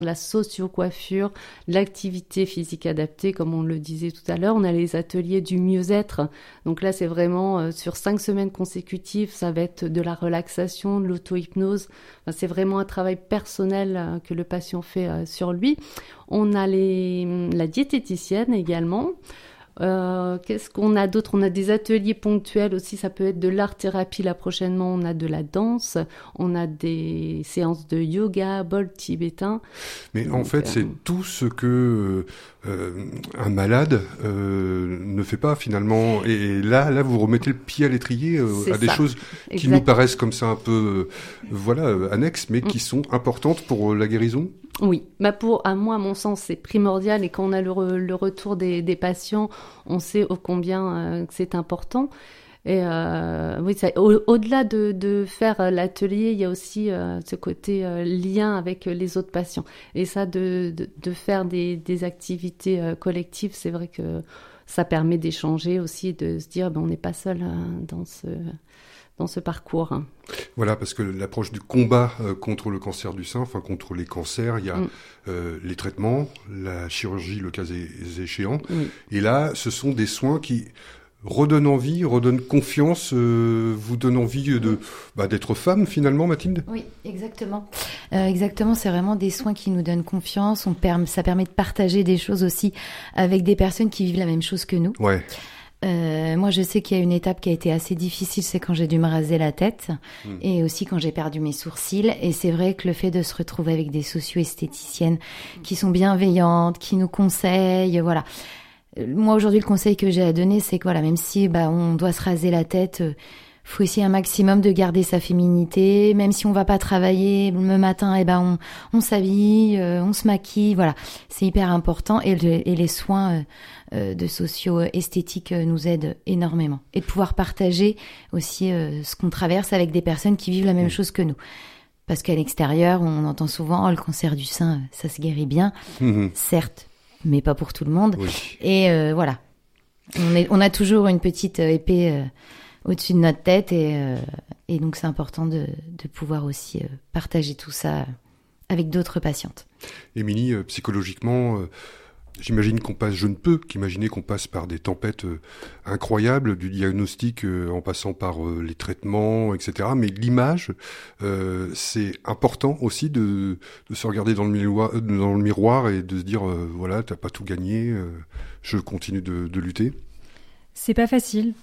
la socio-coiffure, l'activité physique adaptée, comme on le disait tout à l'heure. On a les ateliers du mieux-être. Donc là, c'est vraiment sur 5 semaines consécutives, ça va être de la relaxation, de l'auto-hypnose. Enfin, c'est vraiment un travail personnel que le patient fait sur lui. On a la diététicienne également. Qu'est-ce qu'on a d'autre? On a des ateliers ponctuels aussi, ça peut être de l'art-thérapie. Là prochainement, on a de la danse, on a des séances de yoga, bol tibétain. Mais en fait, c'est tout ce que un malade ne fait pas finalement. Et là, vous remettez le pied à l'étrier à des choses qui nous paraissent comme ça un peu, annexes, mais qui sont importantes pour la guérison. Oui, à mon sens, c'est primordial, et quand on a le retour des patients, on sait ô combien que c'est important. Et oui, au-delà de faire l'atelier, il y a aussi ce côté lien avec les autres patients. Et ça, de faire des activités collectives, c'est vrai que ça permet d'échanger aussi, de se dire on n'est pas seul dans ce parcours. Voilà, parce que l'approche du combat contre le cancer du sein, enfin contre les cancers, il y a les traitements, la chirurgie, le cas échéant. Et là, ce sont des soins qui redonnent envie, redonnent confiance, vous donnent envie d'être femme finalement, Mathilde ? Oui, exactement. Exactement, c'est vraiment des soins qui nous donnent confiance. Ça permet de partager des choses aussi avec des personnes qui vivent la même chose que nous. Ouais. Moi, je sais qu'il y a une étape qui a été assez difficile, c'est quand j'ai dû me raser la tête et aussi quand j'ai perdu mes sourcils. Et c'est vrai que le fait de se retrouver avec des socio-esthéticiennes qui sont bienveillantes, qui nous conseillent, voilà. Moi, aujourd'hui, le conseil que j'ai à donner, c'est que voilà, même si on doit se raser la tête, faut essayer un maximum de garder sa féminité. Même si on va pas travailler le matin, on s'habille, on se maquille, voilà. C'est hyper important et les soins de socio-esthétique nous aident énormément. Et de pouvoir partager aussi ce qu'on traverse avec des personnes qui vivent la même chose que nous. Parce qu'à l'extérieur, on entend souvent « le cancer du sein, ça se guérit bien ». Certes, mais pas pour tout le monde. Oui. Et voilà. On a toujours une petite épée au-dessus de notre tête et donc c'est important de pouvoir aussi partager tout ça avec d'autres patientes. Émilie, psychologiquement, je ne peux qu'imaginer qu'on passe par des tempêtes incroyables, du diagnostic en passant par les traitements, etc. Mais l'image, c'est important aussi de se regarder dans le miroir et de se dire voilà, t'as pas tout gagné, je continue de lutter. C'est pas facile,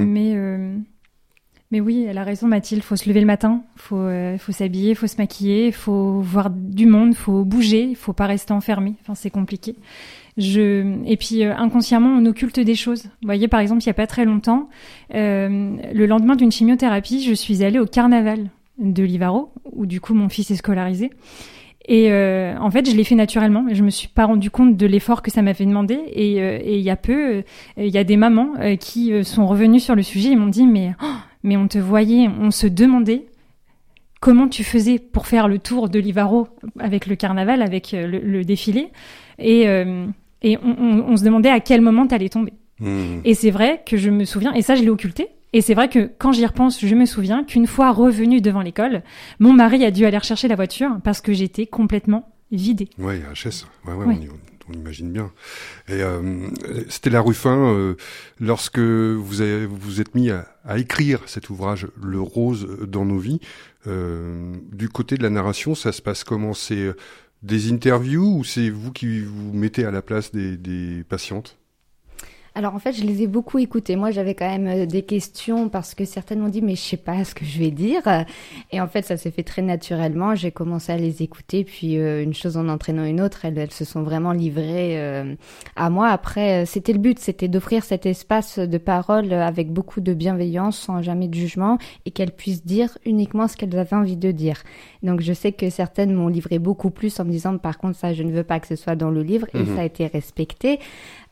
mais oui, elle a raison Mathilde, faut se lever le matin, faut s'habiller, faut se maquiller, faut voir du monde, faut bouger, faut pas rester enfermé, enfin c'est compliqué. Et puis inconsciemment on occulte des choses. Vous voyez, par exemple, il y a pas très longtemps, le lendemain d'une chimiothérapie, je suis allée au carnaval de Livaro, où du coup mon fils est scolarisé. Et en fait, je l'ai fait naturellement. Je me suis pas rendu compte de l'effort que ça m'avait demandé. Et il y a peu, il y a des mamans qui sont revenues sur le sujet et m'ont dit mais on te voyait, on se demandait comment tu faisais pour faire le tour de Livaro avec le carnaval, avec le défilé. Et on se demandait à quel moment t'allais tomber. Et c'est vrai que je me souviens, et ça je l'ai occulté. Et c'est vrai que quand j'y repense, je me souviens qu'une fois revenue devant l'école, mon mari a dû aller rechercher la voiture parce que j'étais complètement vidée. Ouais, HS. Ouais. On imagine bien. Et Stella Ruffin, lorsque vous êtes mis à écrire cet ouvrage, Le rose dans nos vies, du côté de la narration, ça se passe comment ? C'est des interviews ou c'est vous qui vous mettez à la place des patientes ? Alors en fait, je les ai beaucoup écoutées. Moi, j'avais quand même des questions parce que certaines m'ont dit « mais je sais pas ce que je vais dire ». Et en fait, ça s'est fait très naturellement. J'ai commencé à les écouter, puis une chose en entraînant une autre, elles se sont vraiment livrées à moi. Après, c'était le but, c'était d'offrir cet espace de parole avec beaucoup de bienveillance, sans jamais de jugement, et qu'elles puissent dire uniquement ce qu'elles avaient envie de dire. Donc je sais que certaines m'ont livré beaucoup plus en me disant « par contre, ça, je ne veux pas que ce soit dans le livre », et ça a été respecté.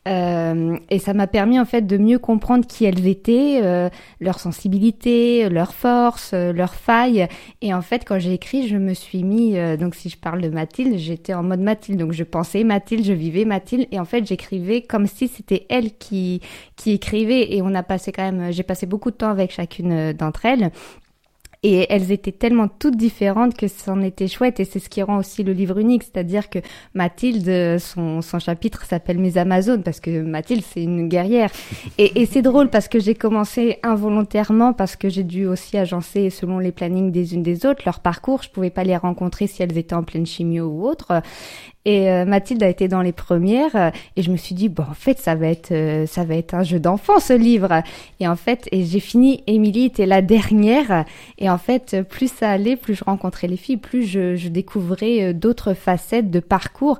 Et ça m'a permis en fait de mieux comprendre qui elles étaient, leur sensibilité, leurs forces, leurs failles. Et en fait, quand j'ai écrit, je me suis mis, donc si je parle de Mathilde, j'étais en mode Mathilde. Donc je pensais Mathilde, je vivais Mathilde. Et en fait, j'écrivais comme si c'était elle qui écrivait. Et j'ai passé beaucoup de temps avec chacune d'entre elles. Et elles étaient tellement toutes différentes que c'en était chouette, et c'est ce qui rend aussi le livre unique, c'est-à-dire que Mathilde, son chapitre s'appelle Mes Amazones, parce que Mathilde, c'est une guerrière. Et c'est drôle parce que j'ai commencé involontairement, parce que j'ai dû aussi agencer selon les plannings des unes des autres, leur parcours, je pouvais pas les rencontrer si elles étaient en pleine chimio ou autre. Et Mathilde a été dans les premières, et je me suis dit, bon, en fait, ça va être un jeu d'enfant, ce livre. Et en fait, j'ai fini, Émilie était la dernière, et en fait, plus ça allait, plus je rencontrais les filles, plus je découvrais d'autres facettes de parcours.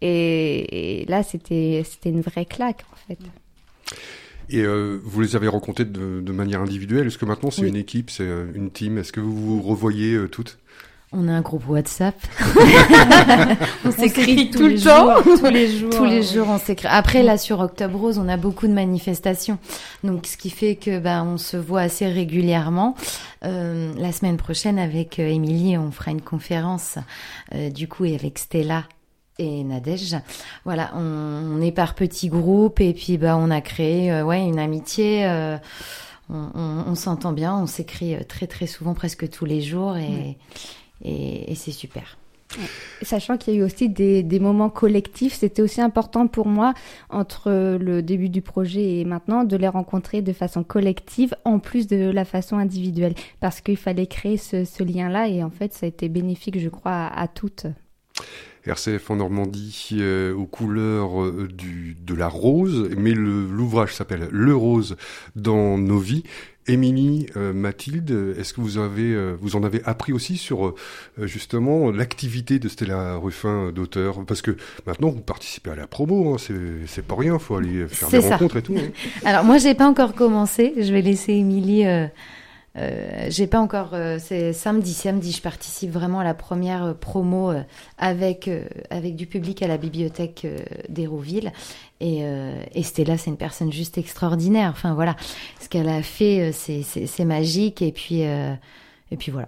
Et là, c'était une vraie claque, en fait. Et vous les avez rencontrées de manière individuelle. Est-ce que maintenant, c'est une équipe, c'est une team? Est-ce que vous vous revoyez toutes? On a un groupe WhatsApp. On s'écrit tout le temps. Tous les jours, on s'écrit. Après, là, sur Octobre Rose, on a beaucoup de manifestations. Donc, ce qui fait que, on se voit assez régulièrement. La semaine prochaine, avec Émilie, on fera une conférence, du coup, et avec Stella et Nadège. Voilà, on est par petits groupes, et puis, on a créé, une amitié, on s'entend bien, on s'écrit très, très souvent, presque tous les jours, et c'est super. Sachant qu'il y a eu aussi des moments collectifs, c'était aussi important pour moi, entre le début du projet et maintenant, de les rencontrer de façon collective, en plus de la façon individuelle, parce qu'il fallait créer ce lien-là, et en fait, ça a été bénéfique, je crois, à toutes. RCF en Normandie, aux couleurs de la rose, mais l'ouvrage s'appelle Le Rose dans nos vies. Émilie, Mathilde, est-ce que vous en avez appris aussi sur justement l'activité de Stella Ruffin d'auteur? Parce que maintenant vous participez à la promo, c'est pas rien, faut aller faire des rencontres et tout. Hein. Alors moi j'ai pas encore commencé, je vais laisser Émilie. J'ai pas encore. C'est samedi, je participe vraiment à la première promo avec du public à la bibliothèque d'Hérouville. Et Stella, c'est une personne juste extraordinaire. Enfin voilà, ce qu'elle a fait, c'est magique. Et puis voilà.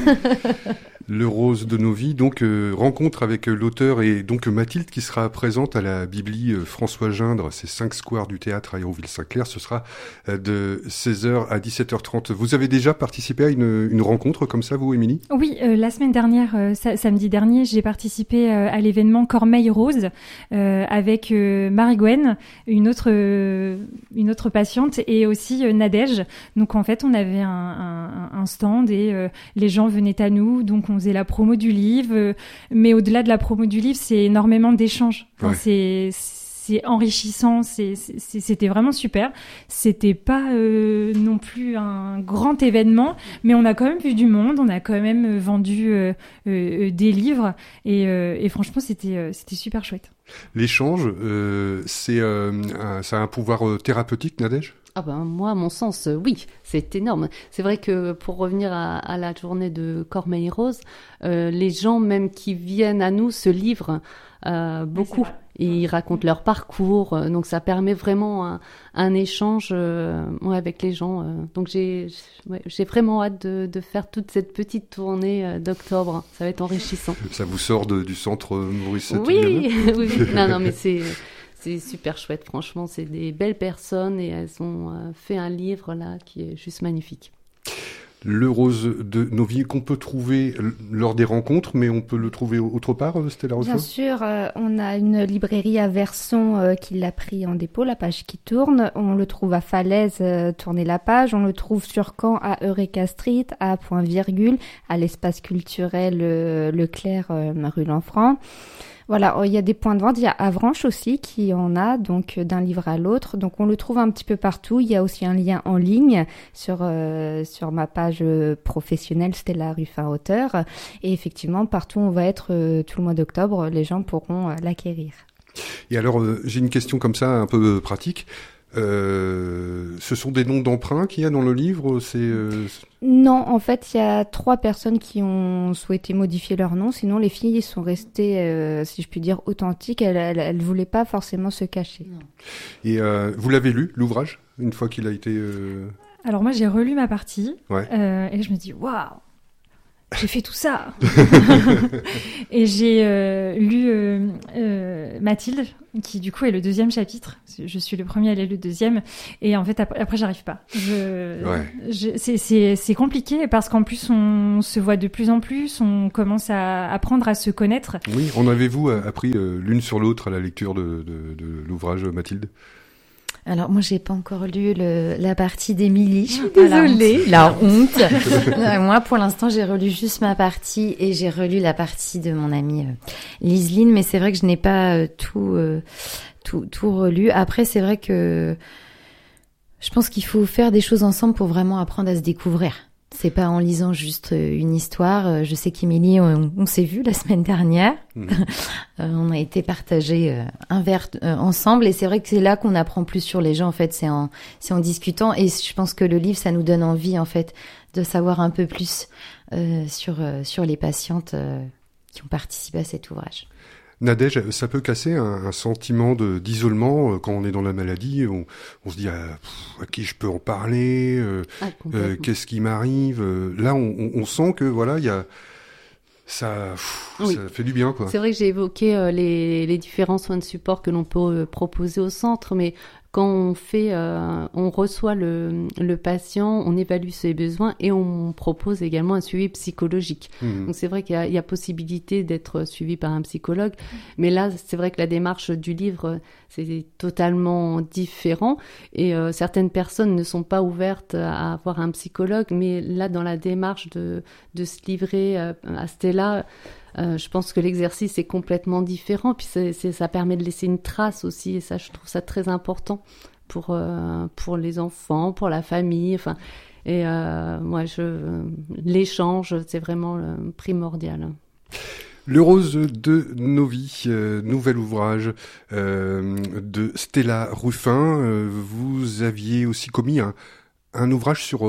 Le Rose de nos vies, donc rencontre avec l'auteur et donc Mathilde qui sera présente à la Bibli François Gindre, c'est 5 squares du théâtre à Hérouville-Saint-Clair, ce sera de 16h à 17h30. Vous avez déjà participé à une rencontre comme ça, vous, Émilie? Oui, la semaine dernière, samedi dernier, j'ai participé à l'événement Cormeille Rose avec Marie-Gwen, une autre patiente, et aussi Nadège. Donc en fait, on avait un stand et les gens venaient à nous, donc on faisait la promo du livre, mais au-delà de la promo du livre, c'est énormément d'échanges. Enfin, c'est enrichissant, c'était vraiment super. C'était pas non plus un grand événement, mais on a quand même vu du monde, on a quand même vendu des livres, et franchement, c'était super chouette. L'échange, ça a un pouvoir thérapeutique, Nadège? Moi, à mon sens, oui, c'est énorme. C'est vrai que pour revenir à la journée de Cormeille Rose, les gens même qui viennent à nous se livrent beaucoup. Ils racontent leur parcours, donc ça permet vraiment un échange avec les gens. Donc j'ai vraiment hâte de faire toute cette petite tournée d'octobre. Ça va être enrichissant. Ça vous sort du centre Maurice? Oui. Non, mais c'est super chouette, franchement. C'est des belles personnes et elles ont fait un livre là qui est juste magnifique. Le Rose de nos vies qu'on peut trouver lors des rencontres, mais on peut le trouver autre part, Stella Ruffin? Bien sûr, on a une librairie à Verson qui l'a pris en dépôt, La Page qui tourne. On le trouve à Falaise, Tourner la Page. On le trouve sur Caen, à Eureka Street, à Point Virgule, à l'espace culturel Leclerc, rue Lanfranc. Voilà, il y a des points de vente. Il y a Avranches aussi qui en a, donc d'un livre à l'autre. Donc on le trouve un petit peu partout. Il y a aussi un lien en ligne sur ma page professionnelle Stella Ruffin auteur. Et effectivement, partout où on va être tout le mois d'octobre, les gens pourront l'acquérir. Et alors, j'ai une question comme ça, un peu pratique. Ce sont des noms d'emprunts qu'il y a dans le livre? Non, en fait, il y a 3 personnes qui ont souhaité modifier leur nom. Sinon, les filles sont restées, si je puis dire, authentiques. Elles voulaient pas forcément se cacher. Non. Et vous l'avez lu, l'ouvrage, une fois qu'il a été... Alors moi, j'ai relu ma partie, ouais. Et je me dis, waouh, j'ai fait tout ça. Et j'ai lu Mathilde, qui du coup est le 2e chapitre. Je suis le premier à lire le 2e, et en fait après j'arrive pas. C'est compliqué parce qu'en plus on se voit de plus en plus, on commence à apprendre à se connaître. Oui, en avez-vous appris l'une sur l'autre à la lecture de l'ouvrage, Mathilde? Alors moi j'ai pas encore lu la partie d'Émilie, je suis désolée. La honte. Moi pour l'instant j'ai relu juste ma partie et j'ai relu la partie de mon amie Liseline, mais c'est vrai que je n'ai pas tout relu. Après c'est vrai que je pense qu'il faut faire des choses ensemble pour vraiment apprendre à se découvrir. C'est pas en lisant juste une histoire. Je sais qu'Émilie, on s'est vu la semaine dernière. On a été partagé un verre ensemble, et c'est vrai que c'est là qu'on apprend plus sur les gens. En fait, c'est en discutant. Et je pense que le livre, ça nous donne envie, en fait, de savoir un peu plus sur les patientes qui ont participé à cet ouvrage. Nadège, ça peut casser un sentiment d'isolement quand on est dans la maladie. On se dit à qui je peux en parler, qu'est-ce qui m'arrive. Là, on sent que voilà, il y a ça fait du bien, quoi. C'est vrai que j'ai évoqué les différents soins de support que l'on peut proposer au centre, mais quand on reçoit le patient, on évalue ses besoins et on propose également un suivi psychologique. Donc c'est vrai qu'il y a possibilité d'être suivi par un psychologue, mais là c'est vrai que la démarche du livre c'est totalement différent, et certaines personnes ne sont pas ouvertes à avoir un psychologue, mais là dans la démarche de se livrer à Stella, je pense que l'exercice est complètement différent, puis ça permet de laisser une trace aussi, et ça, je trouve ça très important pour les enfants, pour la famille, enfin, et moi, l'échange, c'est vraiment primordial. Le rose de nos vies, nouvel ouvrage de Stella Ruffin. Vous aviez aussi commis un ouvrage sur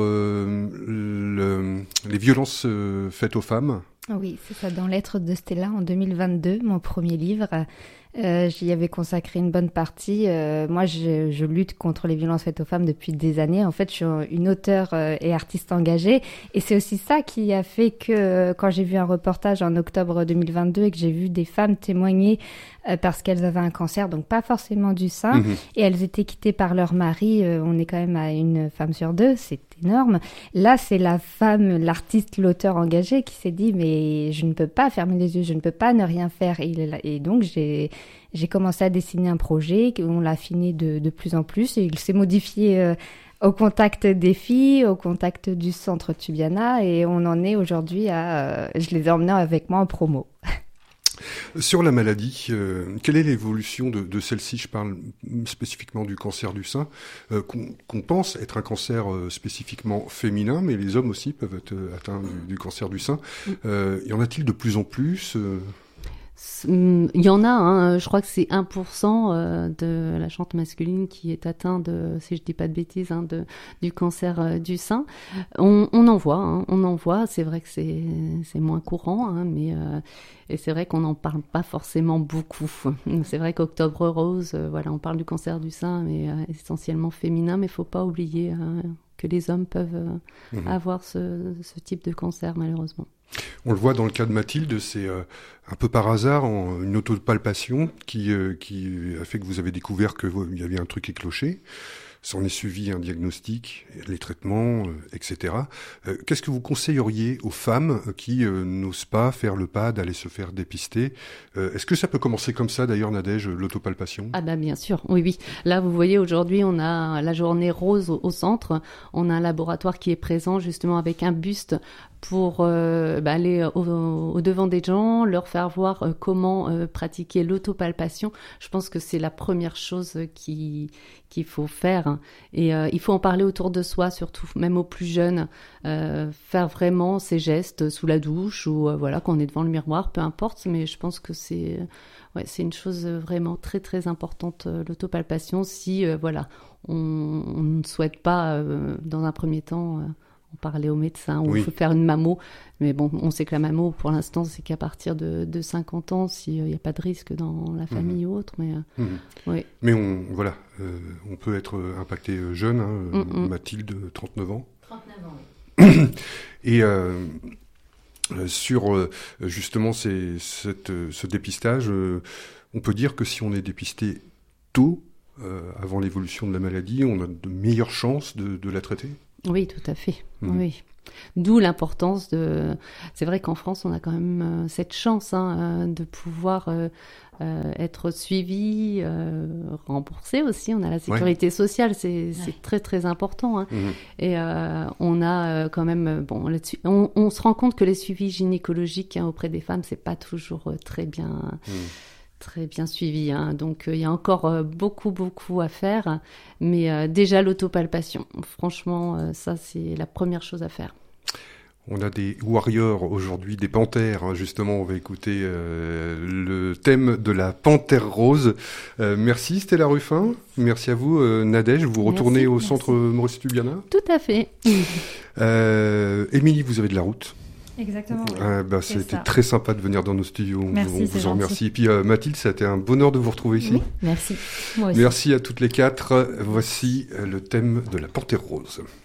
les violences faites aux femmes. Oui, c'est ça, dans Lettres de Stella en 2022, mon premier livre. J'y avais consacré une bonne partie. Moi, je lutte contre les violences faites aux femmes depuis des années. En fait, je suis une auteure et artiste engagée. Et c'est aussi ça qui a fait que quand j'ai vu un reportage en octobre 2022 et que j'ai vu des femmes témoigner parce qu'elles avaient un cancer, donc pas forcément du sein, et elles étaient quittées par leur mari, on est quand même à une femme sur 2, c'est énorme. Là, c'est la femme, l'artiste, l'auteur engagé qui s'est dit, mais je ne peux pas fermer les yeux, je ne peux pas ne rien faire. Et donc, j'ai commencé à dessiner un projet, on l'a affiné de plus en plus, et il s'est modifié au contact des filles, au contact du centre Tubiana, et on en est aujourd'hui je les ai emmenés avec moi en promo. Sur la maladie, quelle est l'évolution de celle-ci? Je parle spécifiquement du cancer du sein, qu'on pense être un cancer spécifiquement féminin, mais les hommes aussi peuvent être atteints du cancer du sein. Y en a-t-il de plus en plus? Il y en a, hein, je crois que c'est 1% de la gente masculine qui est atteint si je dis pas de bêtises, du cancer du sein. On en voit, c'est vrai que c'est moins courant, mais et c'est vrai qu'on n'en parle pas forcément beaucoup. C'est vrai qu'Octobre Rose, on parle du cancer du sein, mais essentiellement féminin, mais il faut pas oublier que les hommes peuvent avoir ce type de cancer, malheureusement. On le voit dans le cas de Mathilde, c'est un peu par hasard, une autopalpation qui a fait que vous avez découvert qu'il y avait un truc qui clochait. S'en est suivi un diagnostic, les traitements, etc. Qu'est-ce que vous conseilleriez aux femmes qui n'osent pas faire le pas d'aller se faire dépister? Est-ce que ça peut commencer comme ça, d'ailleurs, Nadège, l'autopalpation? Ah bah bien sûr, oui. Là, vous voyez, aujourd'hui, on a la journée rose au centre. On a un laboratoire qui est présent, justement, avec un buste pour aller au devant des gens, leur faire voir comment pratiquer l'autopalpation. Je pense que c'est la première chose qu'il faut faire. Et il faut en parler autour de soi, surtout, même aux plus jeunes. Faire vraiment ces gestes sous la douche ou quand on est devant le miroir, peu importe. Mais je pense que c'est une chose vraiment très, très importante, l'autopalpation, si on ne souhaite pas, dans un premier temps... parler au médecin ou faire une mammo, mais bon, on sait que la mammo pour l'instant c'est qu'à partir de 50 ans s'il n'y a pas de risque dans la famille ou autre, mais oui. Mais on peut être impacté jeune, Mathilde, 39 ans. 39 ans, oui. Et sur justement ce dépistage. On peut dire que si on est dépisté tôt, avant l'évolution de la maladie, on a de meilleures chances de la traiter? Oui, tout à fait. Oui. D'où l'importance de... C'est vrai qu'en France, on a quand même cette chance de pouvoir être suivi, remboursé aussi. On a la sécurité sociale, c'est très très important. Hein. Et on a quand même... on se rend compte que les suivis gynécologiques auprès des femmes, c'est pas toujours très bien... Très bien suivi, hein. Donc il y a encore beaucoup à faire, mais déjà l'autopalpation, franchement, ça c'est la première chose à faire. On a des warriors aujourd'hui, des panthères, hein, justement, on va écouter le thème de la panthère rose. Merci Stella Ruffin, merci à vous Nadège, vous retournez au centre Maurice Tubiana? Tout à fait. Émilie, vous avez de la route. Exactement. C'était très sympa de venir dans nos studios. Merci, on vous en remercie. Et puis Mathilde, ça a été un bonheur de vous retrouver ici. Oui, merci. Moi aussi. Merci à toutes les quatre. Voici le thème de la panthère rose.